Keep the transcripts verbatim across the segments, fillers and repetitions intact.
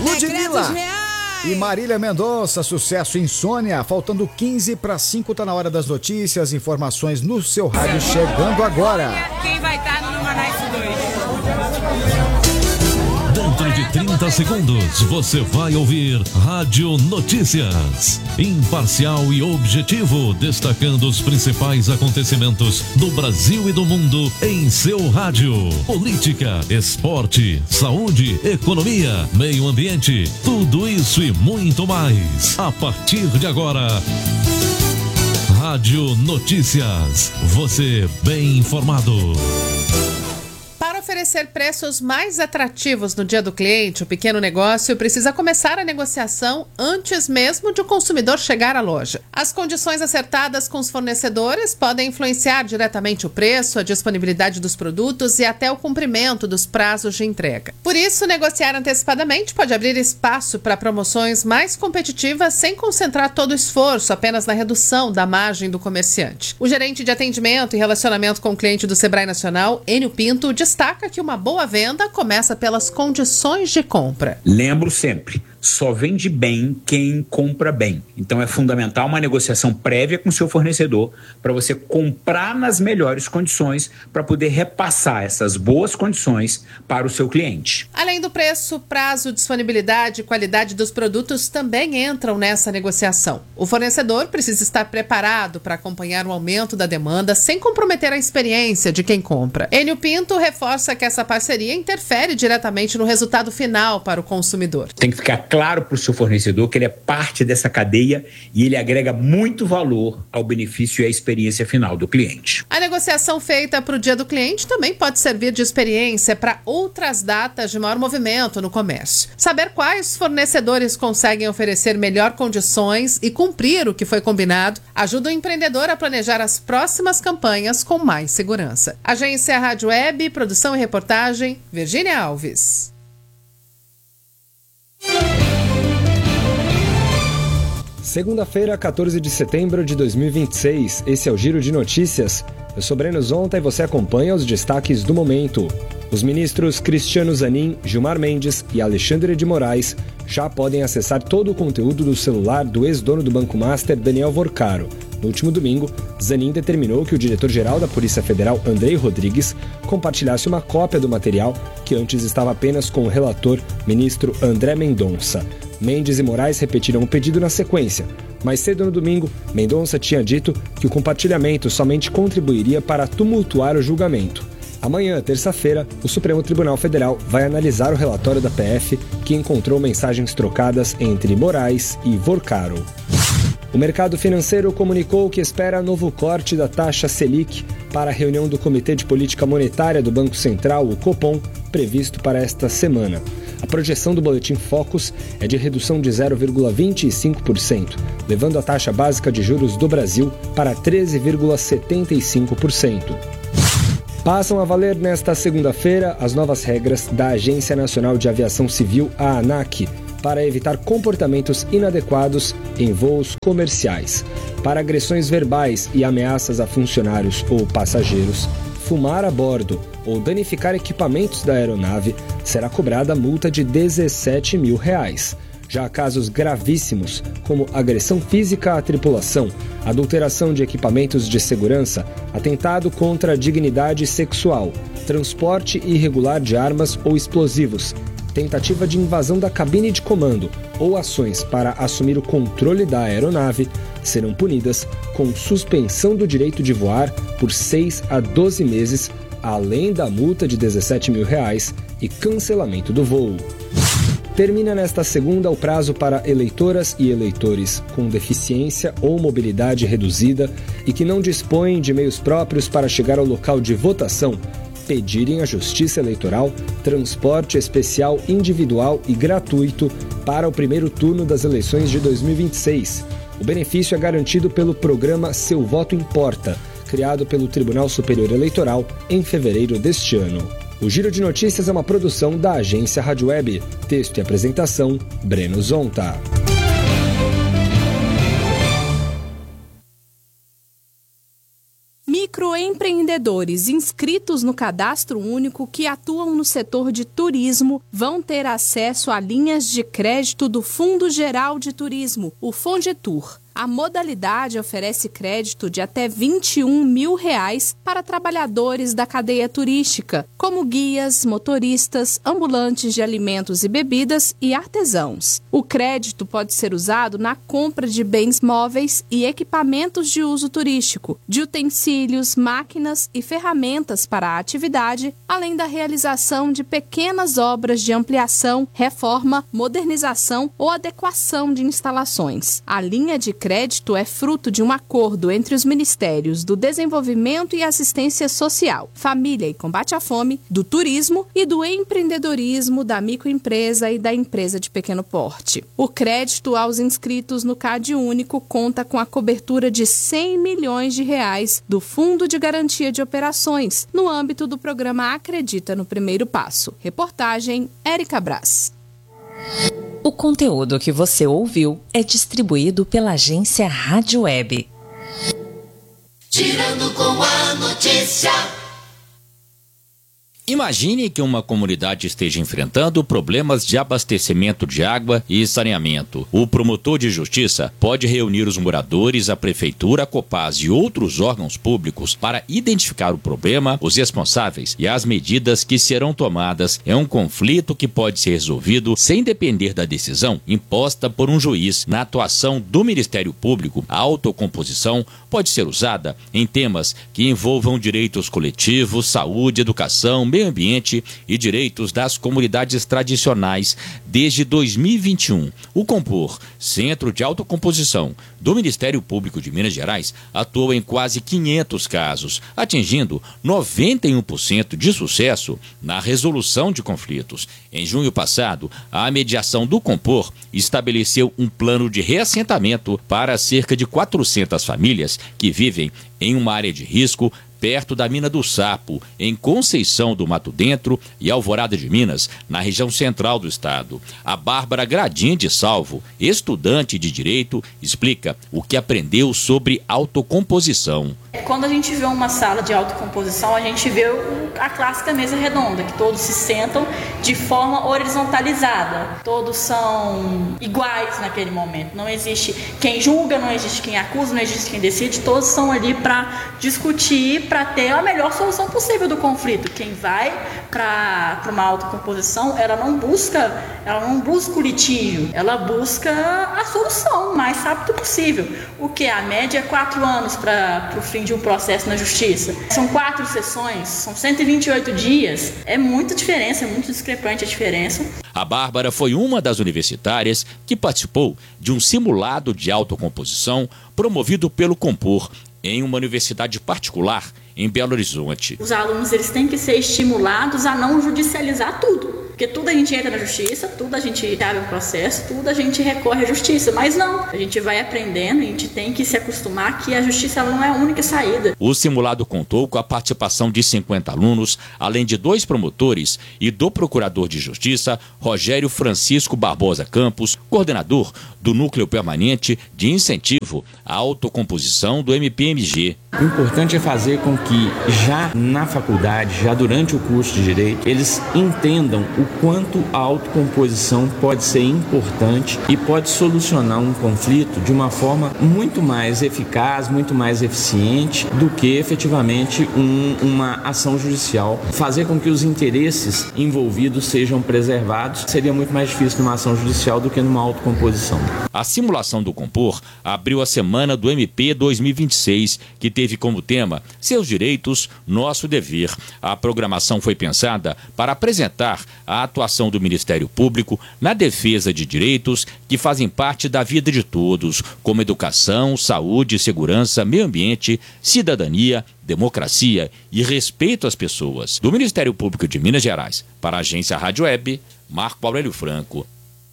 Ludmilla e Marília Mendonça, sucesso Insônia. Faltando quinze para cinco, tá na hora das notícias, informações no seu rádio chegando agora. Quem vai estar no Numanice dois? Dentro de trinta segundos, você vai ouvir Rádio Notícias. Imparcial e objetivo, destacando os principais acontecimentos do Brasil e do mundo em seu rádio. Política, esporte, saúde, economia, meio ambiente, tudo isso e muito mais. A partir de agora, Rádio Notícias. Você bem informado. Para oferecer preços mais atrativos no Dia do Cliente, o pequeno negócio precisa começar a negociação antes mesmo de o consumidor chegar à loja. As condições acertadas com os fornecedores podem influenciar diretamente o preço, a disponibilidade dos produtos e até o cumprimento dos prazos de entrega. Por isso, negociar antecipadamente pode abrir espaço para promoções mais competitivas sem concentrar todo o esforço apenas na redução da margem do comerciante. O gerente de atendimento e relacionamento com o cliente do Sebrae Nacional, Enio Pinto, destaca que uma boa venda começa pelas condições de compra. Lembro sempre, só vende bem quem compra bem. Então é fundamental uma negociação prévia com o seu fornecedor para você comprar nas melhores condições para poder repassar essas boas condições para o seu cliente. Além do preço, prazo, disponibilidade e qualidade dos produtos também entram nessa negociação. O fornecedor precisa estar preparado para acompanhar o aumento da demanda sem comprometer a experiência de quem compra. Enio Pinto reforça que essa parceria interfere diretamente no resultado final para o consumidor. Tem que ficar claro para o seu fornecedor que ele é parte dessa cadeia e ele agrega muito valor ao benefício e à experiência final do cliente. A negociação feita para o Dia do Cliente também pode servir de experiência para outras datas de maior movimento no comércio. Saber quais fornecedores conseguem oferecer melhor condições e cumprir o que foi combinado ajuda o empreendedor a planejar as próximas campanhas com mais segurança. Agência Rádio Web, produção e reportagem, Virgínia Alves. Segunda-feira, quatorze de setembro de dois mil e vinte e seis, esse é o Giro de Notícias. Eu sou Breno Zonta e você acompanha os destaques do momento. Os ministros Cristiano Zanin, Gilmar Mendes e Alexandre de Moraes já podem acessar todo o conteúdo do celular do ex-dono do Banco Master, Daniel Vorcaro. No último domingo, Zanin determinou que o diretor-geral da Polícia Federal, Andrei Rodrigues, compartilhasse uma cópia do material que antes estava apenas com o relator, ministro André Mendonça. Mendes e Moraes repetiram o pedido na sequência. Mais cedo no domingo, Mendonça tinha dito que o compartilhamento somente contribuiria para tumultuar o julgamento. Amanhã, terça-feira, o Supremo Tribunal Federal vai analisar o relatório da P F que encontrou mensagens trocadas entre Moraes e Vorcaro. O mercado financeiro comunicou que espera novo corte da taxa Selic para a reunião do Comitê de Política Monetária do Banco Central, o Copom, previsto para esta semana. A projeção do Boletim Focus é de redução de zero vírgula vinte e cinco por cento, levando a taxa básica de juros do Brasil para treze vírgula setenta e cinco por cento. Passam a valer nesta segunda-feira as novas regras da Agência Nacional de Aviação Civil, a ANAC, para evitar comportamentos inadequados em voos comerciais. Para agressões verbais e ameaças a funcionários ou passageiros, fumar a bordo ou danificar equipamentos da aeronave, será cobrada multa de dezessete mil reais. Já casos gravíssimos, como agressão física à tripulação, adulteração de equipamentos de segurança, atentado contra a dignidade sexual, transporte irregular de armas ou explosivos, tentativa de invasão da cabine de comando ou ações para assumir o controle da aeronave, serão punidas com suspensão do direito de voar por seis a doze meses, além da multa de dezessete mil reais e cancelamento do voo. Termina nesta segunda o prazo para eleitoras e eleitores com deficiência ou mobilidade reduzida e que não dispõem de meios próprios para chegar ao local de votação pedirem à Justiça Eleitoral transporte especial individual e gratuito para o primeiro turno das eleições de dois mil e vinte e seis. O benefício é garantido pelo programa Seu Voto Importa, criado pelo Tribunal Superior Eleitoral em fevereiro deste ano. O Giro de Notícias é uma produção da Agência Rádio Web. Texto e apresentação, Breno Zonta. Microempreendedor. empreendedores inscritos no Cadastro Único que atuam no setor de turismo vão ter acesso a linhas de crédito do Fundo Geral de Turismo, o Fongetur. A modalidade oferece crédito de até vinte e um mil reais para trabalhadores da cadeia turística, como guias, motoristas, ambulantes de alimentos e bebidas e artesãos. O crédito pode ser usado na compra de bens móveis e equipamentos de uso turístico, de utensílios, máquinas e ferramentas para a atividade, além da realização de pequenas obras de ampliação, reforma, modernização ou adequação de instalações. A linha de crédito é fruto de um acordo entre os Ministérios do Desenvolvimento e Assistência Social, Família e Combate à Fome, do Turismo e do Empreendedorismo, da microempresa e da empresa de pequeno porte. O crédito aos inscritos no Cade Único conta com a cobertura de cem milhões de reais do Fundo de Garantia de Operações, no âmbito do programa Acredita no Primeiro Passo. Reportagem Érica Brás. O conteúdo que você ouviu é distribuído pela agência Rádio Web. Tirando com a notícia. Imagine que uma comunidade esteja enfrentando problemas de abastecimento de água e saneamento. O promotor de justiça pode reunir os moradores, a prefeitura, a Copasa e outros órgãos públicos para identificar o problema, os responsáveis e as medidas que serão tomadas. É um conflito que pode ser resolvido sem depender da decisão imposta por um juiz. Na atuação do Ministério Público, a autocomposição pode ser usada em temas que envolvam direitos coletivos, saúde, educação, meio ambiente e direitos das comunidades tradicionais. Desde dois mil e vinte e um, o Compor, Centro de Autocomposição do Ministério Público de Minas Gerais, atuou em quase quinhentos casos, atingindo noventa e um por cento de sucesso na resolução de conflitos. Em junho passado, a mediação do Compor estabeleceu um plano de reassentamento para cerca de quatrocentas famílias que vivem em uma área de risco perto da Mina do Sapo, em Conceição do Mato Dentro e Alvorada de Minas, na região central do estado. A Bárbara Gradim de Salvo, estudante de Direito, explica o que aprendeu sobre autocomposição. Quando a gente vê uma sala de autocomposição, a gente vê a clássica mesa redonda, que todos se sentam de forma horizontalizada. Todos são iguais naquele momento. Não existe quem julga, não existe quem acusa, não existe quem decide. Todos estão ali para discutir, para ter a melhor solução possível do conflito. Quem vai para uma autocomposição, ela não busca, ela não busca o litígio, ela busca a solução o mais rápido possível. O que? A média é quatro anos para o fim de um processo na justiça. São quatro sessões, são cento e vinte e oito dias. É muita diferença, é muito discrepante a diferença. A Bárbara foi uma das universitárias que participou de um simulado de autocomposição promovido pelo Compor em uma universidade particular em Belo Horizonte. Os alunos eles têm que ser estimulados a não judicializar tudo. Porque tudo a gente entra na justiça, tudo a gente abre um processo, tudo a gente recorre à justiça. Mas não, a gente vai aprendendo, a gente tem que se acostumar que a justiça ela não é a única saída. O simulado contou com a participação de cinquenta alunos, além de dois promotores e do procurador de justiça, Rogério Francisco Barbosa Campos, coordenador do Núcleo Permanente de Incentivo à Autocomposição do M P M G. O importante é fazer com que já na faculdade, já durante o curso de Direito, eles entendam o quanto a autocomposição pode ser importante e pode solucionar um conflito de uma forma muito mais eficaz, muito mais eficiente do que efetivamente um, uma ação judicial. Fazer com que os interesses envolvidos sejam preservados seria muito mais difícil numa ação judicial do que numa autocomposição. A simulação do Compor abriu a semana do M P dois mil e vinte e seis, que teve como tema Seus Direitos, Nosso Dever. A programação foi pensada para apresentar a atuação do Ministério Público na defesa de direitos que fazem parte da vida de todos, como educação, saúde, segurança, meio ambiente, cidadania, democracia e respeito às pessoas. Do Ministério Público de Minas Gerais, para a agência Rádio Web, Marco Aurélio Franco.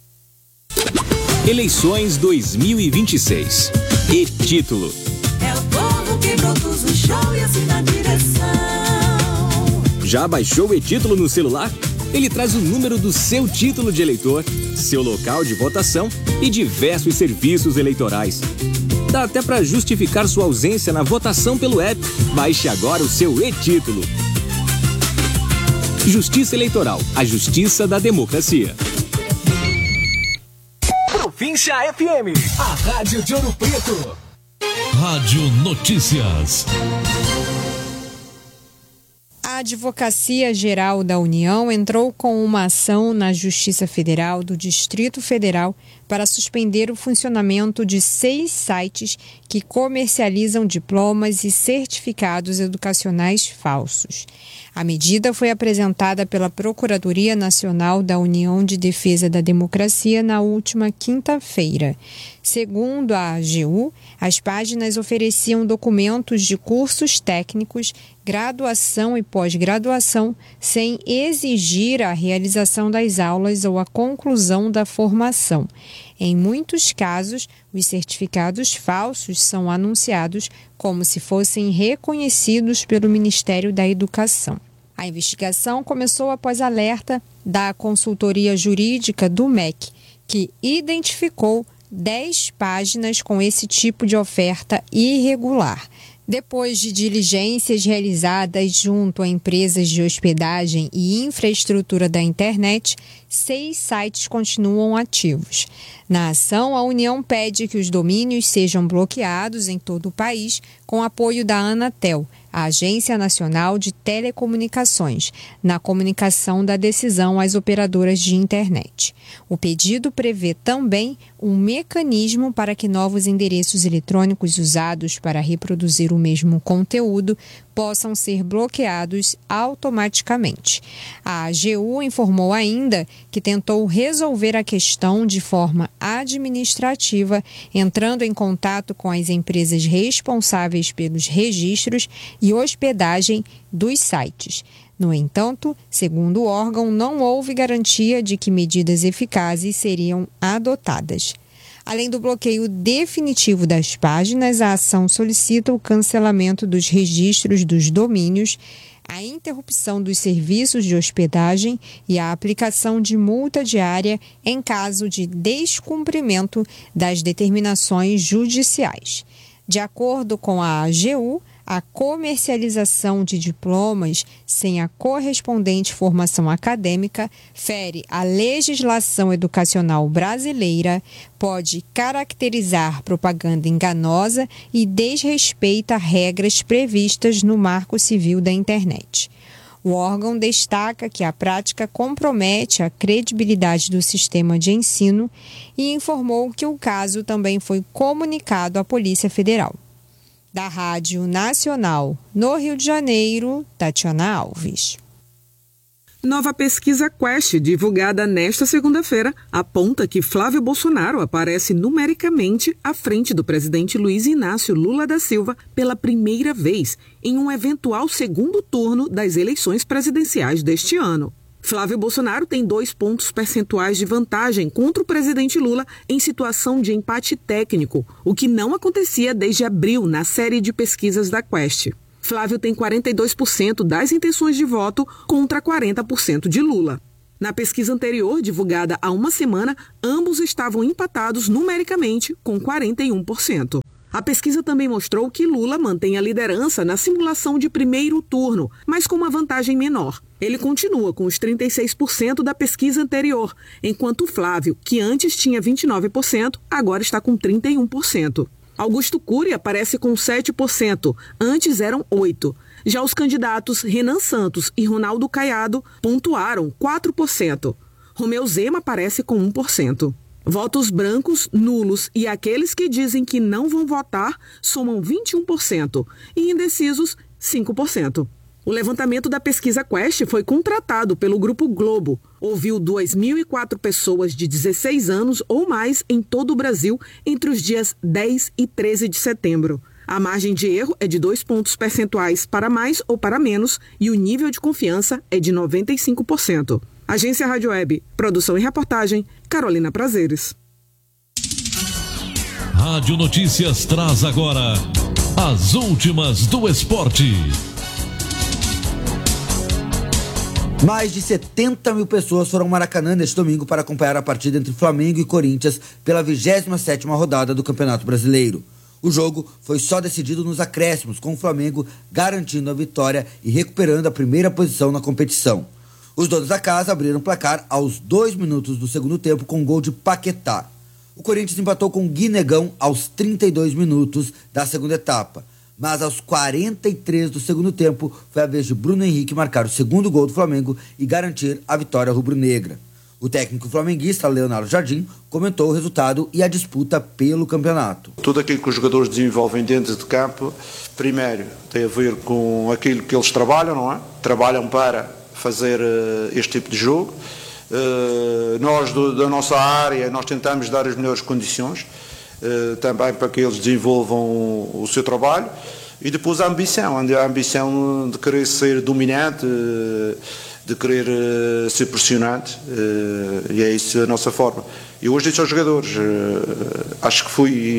Eleições dois mil e vinte e seis. E título: É o povo que produz o show e assina a direção. Já baixou o e-título no celular? Ele traz o número do seu título de eleitor, seu local de votação e diversos serviços eleitorais. Dá até para justificar sua ausência na votação pelo app. Baixe agora o seu e-título. Justiça Eleitoral, a justiça da democracia. Província F M, a rádio de Ouro Preto. Rádio Notícias. A Advocacia Geral da União entrou com uma ação na Justiça Federal do Distrito Federal para suspender o funcionamento de seis sites que comercializam diplomas e certificados educacionais falsos. A medida foi apresentada pela Procuradoria Nacional da União de Defesa da Democracia na última quinta-feira. Segundo a A G U, as páginas ofereciam documentos de cursos técnicos, graduação e pós-graduação, sem exigir a realização das aulas ou a conclusão da formação. Em muitos casos, os certificados falsos são anunciados como se fossem reconhecidos pelo Ministério da Educação. A investigação começou após alerta da consultoria jurídica do M E C, que identificou dez páginas com esse tipo de oferta irregular. Depois de diligências realizadas junto a empresas de hospedagem e infraestrutura da internet, seis sites continuam ativos. Na ação, a União pede que os domínios sejam bloqueados em todo o país, com apoio da Anatel, a Agência Nacional de Telecomunicações, na comunicação da decisão às operadoras de internet. O pedido prevê também um mecanismo para que novos endereços eletrônicos usados para reproduzir o mesmo conteúdo possam ser bloqueados automaticamente. A A G U informou ainda que tentou resolver a questão de forma administrativa, entrando em contato com as empresas responsáveis pelos registros e hospedagem dos sites. No entanto, segundo o órgão, não houve garantia de que medidas eficazes seriam adotadas. Além do bloqueio definitivo das páginas, a ação solicita o cancelamento dos registros dos domínios, a interrupção dos serviços de hospedagem e a aplicação de multa diária em caso de descumprimento das determinações judiciais. De acordo com a A G U, a comercialização de diplomas sem a correspondente formação acadêmica fere a legislação educacional brasileira, pode caracterizar propaganda enganosa e desrespeita regras previstas no Marco Civil da Internet. O órgão destaca que a prática compromete a credibilidade do sistema de ensino e informou que o caso também foi comunicado à Polícia Federal. Da Rádio Nacional, no Rio de Janeiro, Tatiana Alves. Nova pesquisa Quest, divulgada nesta segunda-feira, aponta que Flávio Bolsonaro aparece numericamente à frente do presidente Luiz Inácio Lula da Silva pela primeira vez em um eventual segundo turno das eleições presidenciais deste ano. Flávio Bolsonaro tem dois pontos percentuais de vantagem contra o presidente Lula em situação de empate técnico, o que não acontecia desde abril na série de pesquisas da Quest. Flávio tem quarenta e dois por cento das intenções de voto contra quarenta por cento de Lula. Na pesquisa anterior, divulgada há uma semana, ambos estavam empatados numericamente com quarenta e um por cento. A pesquisa também mostrou que Lula mantém a liderança na simulação de primeiro turno, mas com uma vantagem menor. Ele continua com os trinta e seis por cento da pesquisa anterior, enquanto Flávio, que antes tinha vinte e nove por cento, agora está com trinta e um por cento. Augusto Cury aparece com sete por cento, antes eram oito por cento. Já os candidatos Renan Santos e Ronaldo Caiado pontuaram quatro por cento. Romeu Zema aparece com um por cento. Votos brancos, nulos e aqueles que dizem que não vão votar somam vinte e um por cento e indecisos cinco por cento. O levantamento da pesquisa Quest foi contratado pelo Grupo Globo. Ouviu duas mil e quatro pessoas de dezesseis anos ou mais em todo o Brasil entre os dias dez e treze de setembro. A margem de erro é de dois pontos percentuais para mais ou para menos e o nível de confiança é de noventa e cinco por cento. Agência Rádio Web, produção e reportagem, Carolina Prazeres. Rádio Notícias traz agora as últimas do esporte. Mais de setenta mil pessoas foram ao Maracanã neste domingo para acompanhar a partida entre Flamengo e Corinthians pela vigésima sétima rodada do Campeonato Brasileiro. O jogo foi só decidido nos acréscimos, com o Flamengo garantindo a vitória e recuperando a primeira posição na competição. Os donos da casa abriram o placar aos dois minutos do segundo tempo com um gol de Paquetá. O Corinthians empatou com Guinegão aos trinta e dois minutos da segunda etapa. Mas aos quarenta e três do segundo tempo foi a vez de Bruno Henrique marcar o segundo gol do Flamengo e garantir a vitória rubro-negra. O técnico flamenguista Leonardo Jardim comentou o resultado e a disputa pelo campeonato. Tudo aquilo que os jogadores desenvolvem dentro de campo, primeiro tem a ver com aquilo que eles trabalham, não é? Trabalham para fazer uh, este tipo de jogo. Uh, nós do, da nossa área nós tentamos dar as melhores condições uh, também para que eles desenvolvam o, o seu trabalho, e depois a ambição, a ambição de querer ser dominante, uh, de querer uh, ser pressionante, uh, e é isso a nossa forma. E hoje disse aos jogadores, uh, acho que fui